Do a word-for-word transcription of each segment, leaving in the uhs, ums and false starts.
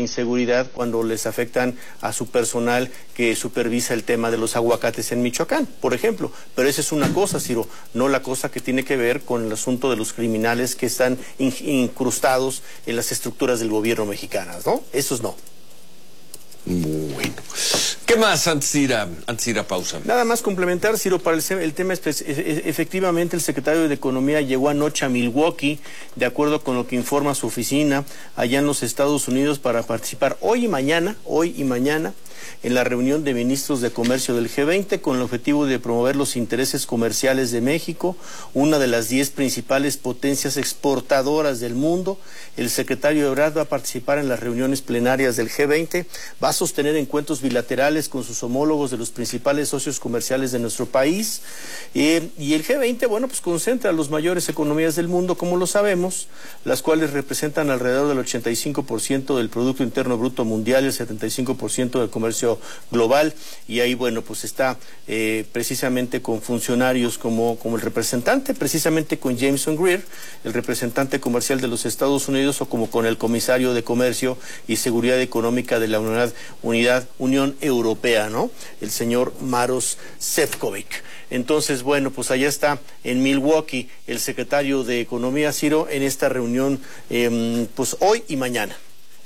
inseguridad cuando les afectan a su personal que supervisa el tema de los aguacates en Michoacán, por ejemplo. Pero esa es una cosa, Ciro, no la cosa que tiene que ver con el asunto de los criminales que están in incrustados en las estructuras del gobierno mexicanas, ¿no? Esos no. Bueno. ¿Qué más antes de ir a, antes de ir a pausa? Nada más complementar, Ciro, para el, el tema, efectivamente el secretario de Economía llegó anoche a Milwaukee, de acuerdo con lo que informa su oficina, allá en los Estados Unidos, para participar hoy y mañana, hoy y mañana, en la reunión de ministros de comercio del G veinte con el objetivo de promover los intereses comerciales de México, una de las diez principales potencias exportadoras del mundo. El secretario Ebrard va a participar en las reuniones plenarias del G veinte, va a sostener encuentros bilaterales con sus homólogos de los principales socios comerciales de nuestro país, eh, y el G veinte, bueno, pues concentra a las mayores economías del mundo, como lo sabemos, las cuales representan alrededor del ochenta y cinco por ciento del Producto Interno Bruto Mundial y el setenta y cinco por ciento del comercio global, y ahí, bueno, pues está eh, precisamente con funcionarios como, como el representante, precisamente con Jameson Greer, el representante comercial de los Estados Unidos, o como con el comisario de Comercio y Seguridad Económica de la Unidad, Unidad Unión Europea, ¿no? El señor Maros Sefcovic. Entonces, bueno, pues allá está en Milwaukee el secretario de Economía, Ciro, en esta reunión, eh, pues hoy y mañana.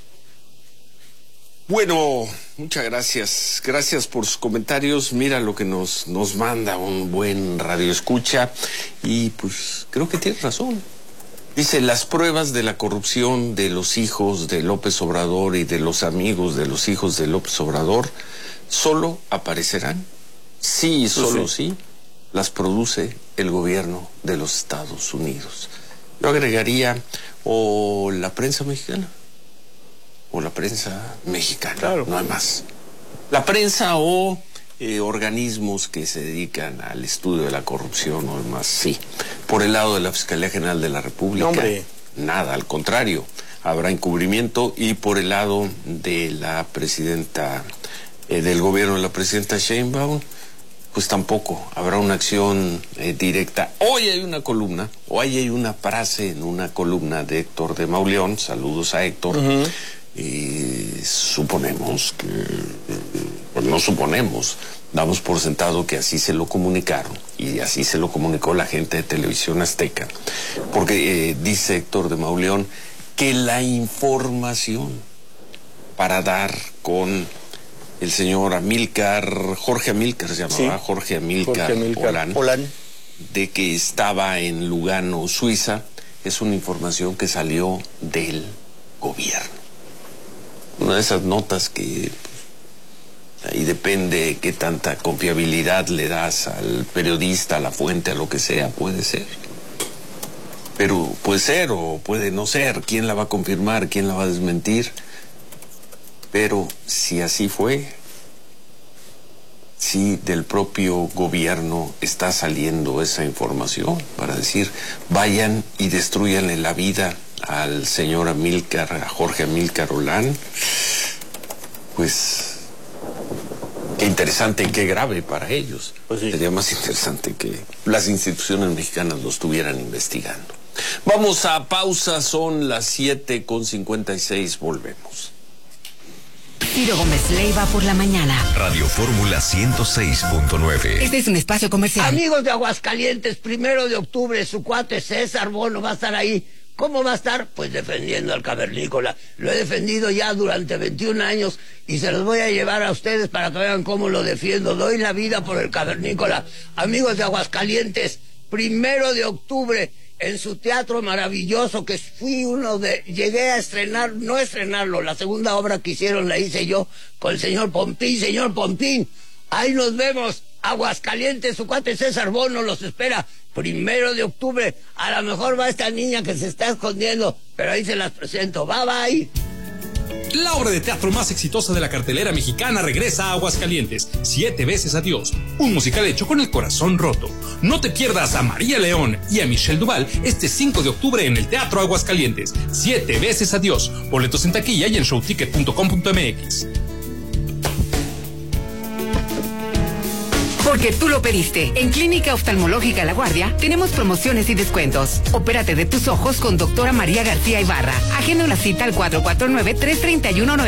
Bueno, muchas gracias. Gracias por sus comentarios. Mira lo que nos, nos manda un buen radioescucha. Y pues creo que tiene razón. Dice, las pruebas de la corrupción de los hijos de López Obrador y de los amigos de los hijos de López Obrador solo aparecerán, sí y solo sí, las produce el gobierno de los Estados Unidos. Yo agregaría, o la prensa mexicana, o la prensa mexicana, claro. No hay más. La prensa o eh, organismos que se dedican al estudio de la corrupción, no hay más, sí. Por el lado de la Fiscalía General de la República, no, nada, al contrario, habrá encubrimiento. Y por el lado de la presidenta, eh, del gobierno de la presidenta Sheinbaum, pues tampoco habrá una acción eh, directa. Hoy hay una columna, hoy hay una frase en una columna de Héctor de Mauleón, saludos a Héctor, uh-huh. Y suponemos que, pues no suponemos, damos por sentado que así se lo comunicaron y así se lo comunicó la gente de Televisión Azteca, porque eh, dice Héctor de Mauleón que la información para dar con el señor Amílcar, Jorge Amílcar se llamaba, sí. Jorge Amílcar, Jorge Amílcar Olán, Olán, de que estaba en Lugano, Suiza, es una información que salió del gobierno. Una de esas notas que pues, ahí depende qué tanta confiabilidad le das al periodista, a la fuente, a lo que sea, puede ser. Pero puede ser o puede no ser. ¿Quién la va a confirmar? ¿Quién la va a desmentir? Pero si así fue, si del propio gobierno está saliendo esa información para decir, vayan y destruyanle la vida al señor Amílcar, a Jorge Amílcar Olán, pues qué interesante y qué grave para ellos. Pues sí. Sería más interesante que las instituciones mexicanas lo estuvieran investigando. Vamos a pausa, son las siete con cincuenta y seis, volvemos. Ciro Gómez Leiva por la mañana. Radio Fórmula ciento seis punto nueve. Este es un espacio comercial. Amigos de Aguascalientes, primero de octubre, su cuate César Bono va a estar ahí. ¿Cómo va a estar? Pues defendiendo al cavernícola. Lo he defendido ya durante veintiún años y se los voy a llevar a ustedes para que vean cómo lo defiendo. Doy la vida por el cavernícola. Amigos de Aguascalientes, primero de octubre, en su teatro maravilloso, que fui uno de... Llegué a estrenar, no estrenarlo, la segunda obra que hicieron la hice yo con el señor Pompín. Señor Pompín, ahí nos vemos. Aguascalientes, su cuate César Bono los espera. Primero de octubre, a lo mejor va esta niña que se está escondiendo, pero ahí se las presento. Bye bye. La obra de teatro más exitosa de la cartelera mexicana regresa a Aguascalientes, Siete veces adiós, un musical hecho con el corazón roto. No te pierdas a María León y a Michelle Duval este cinco de octubre en el Teatro Aguascalientes, Siete veces adiós. Boletos en taquilla y en showticket punto com punto m x. Porque tú lo pediste. En Clínica Oftalmológica La Guardia tenemos promociones y descuentos. Opérate de tus ojos con doctora María García Ibarra. Agenda una cita al cuatro cuatro nueve, tres tres uno, nueve